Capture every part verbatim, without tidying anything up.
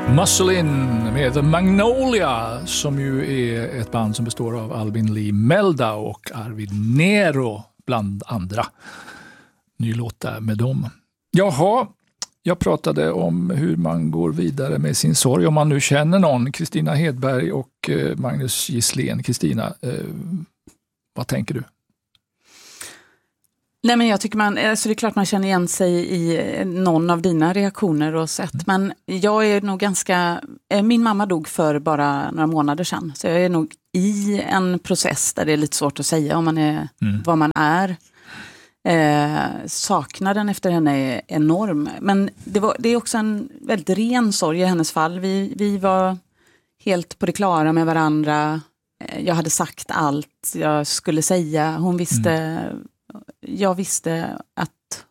Muscle In med The Magnolia, som ju är ett band som består av Albin Lee Meldau och Arvid Nero bland andra. Ny låt där med dem. Jaha, jag pratade om hur man går vidare med sin sorg. Om man nu känner någon, Kristina Hedberg och Magnus Gisslén. Kristina, eh, vad tänker du? Nej, men jag tycker man, alltså det är klart man känner igen sig i någon av dina reaktioner och sätt. Mm. Men jag är nog ganska, min mamma dog för bara några månader sedan. Så jag är nog i en process där det är lite svårt att säga om man är, mm. vad man är. Eh, saknaden efter henne är enorm. Men det, var, det är också en väldigt ren sorg i hennes fall. Vi, vi var helt på det klara med varandra. Jag hade sagt allt jag skulle säga. Hon visste... Mm. Jag visste att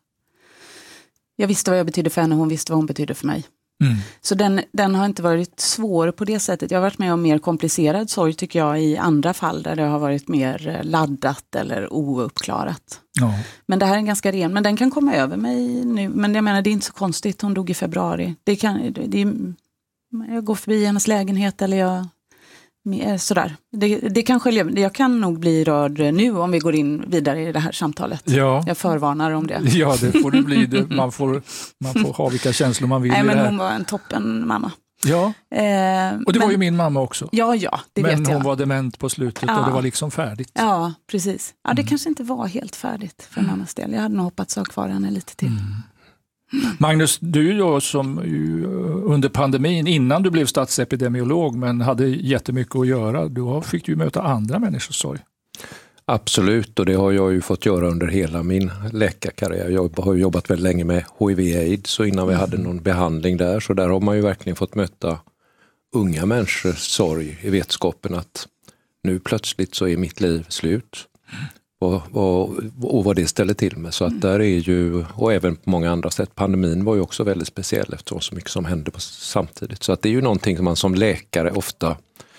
jag visste vad jag betydde för henne och hon visste vad hon betydde för mig. Mm. Så den, den har inte varit svår på det sättet. Jag har varit med om mer komplicerad sorg tycker jag i andra fall där det har varit mer laddat eller ouppklarat. Ja. Men det här är en ganska ren, men den kan komma över mig nu. Men jag menar det är inte så konstigt, hon dog i februari. Det kan, det, jag går förbi hennes lägenhet eller jag... Sådär. Det, det kanske, jag kan nog bli rörd nu om vi går in vidare i det här samtalet. Ja. Jag förvarnar om det. Ja, det får det bli. Man får, man får ha vilka känslor man vill. Nej, men i det här. Hon var en toppen mamma. Ja, eh, och det men, var ju min mamma också. Ja, ja, det men vet jag. Men hon var dement på slutet ja. och det var liksom färdigt. Ja, precis. Ja, det mm. kanske inte var helt färdigt för mm. mammas del. Jag hade nog hoppats ha kvar henne lite till. Mm. Magnus, du då som ju under pandemin, innan du blev statsepidemiolog men hade jättemycket att göra, då fick du möta andra människors sorg. Absolut, och det har jag ju fått göra under hela min läkarkarriär. Jag har ju jobbat väldigt länge med H I V AIDS så innan vi hade någon behandling där, så där har man ju verkligen fått möta unga människors sorg i vetskapen att nu plötsligt så är mitt liv slut. Och, och, och vad det ställer till med. Så att där är ju, och även på många andra sätt, pandemin var ju också väldigt speciell eftersom så mycket som hände på samtidigt. Så att det är ju någonting som man som läkare ofta,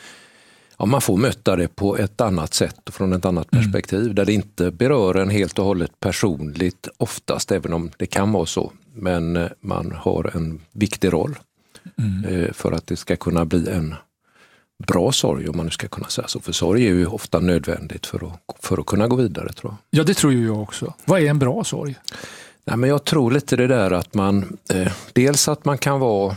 ja, man får möta det på ett annat sätt och från ett annat perspektiv. Mm. Där det inte berör en helt och hållet personligt oftast, även om det kan vara så. Men man har en viktig roll mm. för att det ska kunna bli en bra sorg, om man nu ska kunna säga så. För sorg är ju ofta nödvändigt för att, för att kunna gå vidare, tror jag. Ja, det tror ju jag också. Vad är en bra sorg? Nej, men jag tror lite det där att man, eh, dels att man kan vara,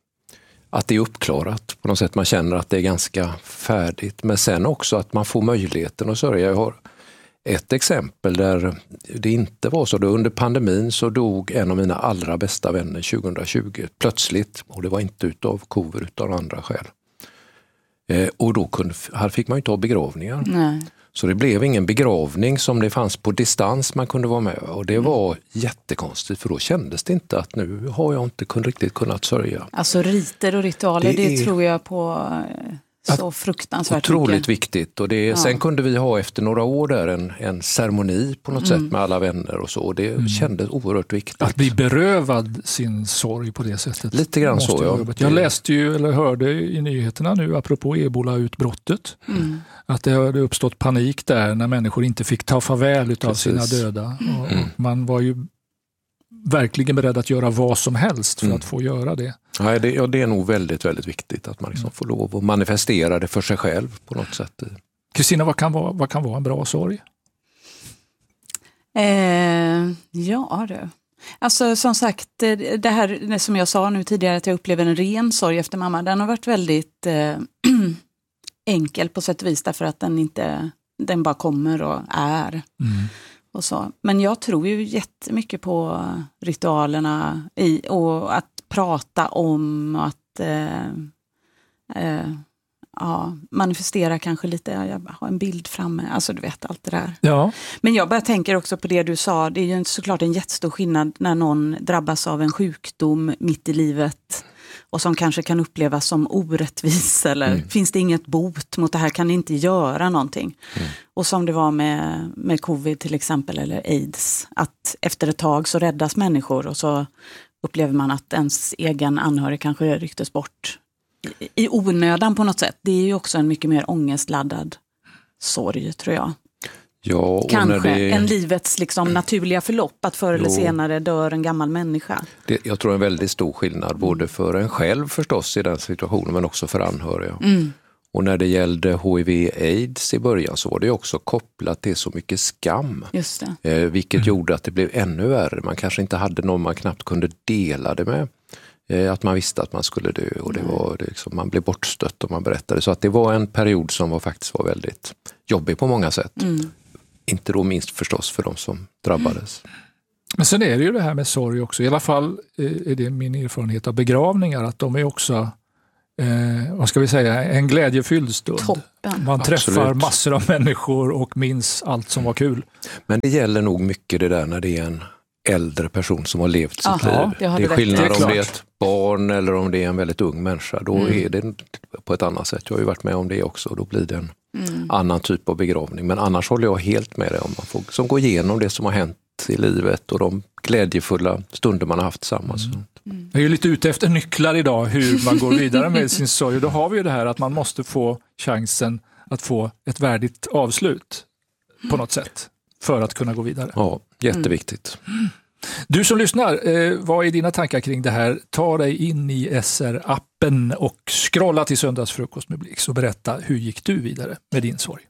att det är uppklarat på något sätt. Man känner att det är ganska färdigt. Men sen också att man får möjligheten att sörja. Jag har ett exempel där det inte var så. Då under pandemin så dog en av mina allra bästa vänner tjugohundratjugo plötsligt. Och det var inte utav covid utan andra skäl. Eh, och då kunde, här fick man ju inte ha begravningar. Nej. Så det blev ingen begravning som det fanns på distans man kunde vara med. Och det var mm. jättekonstigt, för då kändes det inte att nu har jag inte kun, riktigt kunnat sörja. Alltså riter och ritualer, det, det tror jag på så fruktansvärt otroligt mycket. viktigt. Och det, ja. Sen kunde vi ha efter några år där en, en ceremoni på något mm. sätt med alla vänner och så. Och det mm. kändes oerhört viktigt. Att bli berövad sin sorg på det sättet. Lite grann så, ja. Jag läste ju, eller hörde i nyheterna nu, apropå ebola-utbrottet, mm. att det hade uppstått panik där när människor inte fick ta farväl av sina döda. Mm. Och man var ju verkligen beredd att göra vad som helst för mm. att få göra det. Ja, det, ja, det är nog väldigt, väldigt viktigt att man liksom mm. får lov att manifestera det för sig själv på något sätt. Kristina, vad kan vara, vad kan vara en bra sorg? Eh, ja, det. Alltså som sagt, det här det som jag sa nu tidigare, att jag upplever en ren sorg efter mamma, den har varit väldigt eh, enkel på sätt och vis, därför att den inte, den bara kommer och är. Mm. Och så. Men jag tror ju jättemycket på ritualerna i, och att prata om, att eh, eh, ja, manifestera kanske lite, jag har en bild framme, alltså du vet allt det där. Ja. Men jag bara tänker också på det du sa, det är ju såklart en jättestor skillnad när någon drabbas av en sjukdom mitt i livet och som kanske kan upplevas som orättvis, eller mm. finns det inget bot mot det här, kan ni inte göra någonting. Mm. Och som det var med, med covid till exempel, eller AIDS, att efter ett tag så räddas människor och så upplever man att ens egen anhörig kanske rycktes bort i, i onödan på något sätt. Det är ju också en mycket mer ångestladdad sorg, tror jag. Ja, och Kanske när det... en livets liksom naturliga förlopp, att förr eller Jo. senare dör en gammal människa. Det, jag tror en väldigt stor skillnad, både för en själv förstås i den situationen, men också för anhöriga. Mm. Och när det gällde H I V aids i början så var det också kopplat till så mycket skam. Just det. Eh, vilket mm. gjorde att det blev ännu värre. Man kanske inte hade någon man knappt kunde dela det med. Eh, att man visste att man skulle dö och det var, det liksom, man blev bortstött och man berättade. Så att det var en period som var, faktiskt var väldigt jobbig på många sätt. Mm. Inte då minst förstås för de som drabbades. Mm. Men sen är det ju det här med sorg också. I alla fall är det min erfarenhet av begravningar, att de är också Eh, vad ska vi säga, en glädjefylld stund. Toppen. Man träffar Absolut. massor av människor och minns allt som var kul. Men det gäller nog mycket det där när det är en äldre person som har levt sitt Aha, liv. det har Det är du skillnad rätt i. om Det är det är ett barn eller om det är en väldigt ung människa. Då Mm. är det på ett annat sätt. Jag har ju varit med om det också och då blir det en Mm. annan typ av begravning. Men annars håller jag helt med dig om man får som går igenom det som har hänt i livet och de glädjefulla stunder man har haft tillsammans. Mm. Jag är ju lite ute efter nycklar idag hur man går vidare med sin sorg. Och då har vi ju det här att man måste få chansen att få ett värdigt avslut på något sätt för att kunna gå vidare. Ja, jätteviktigt. Mm. Du som lyssnar, eh, vad är dina tankar kring det här? Ta dig in i S R-appen och scrolla till Söndagsfrukost med Blix och berätta hur gick du vidare med din sorg.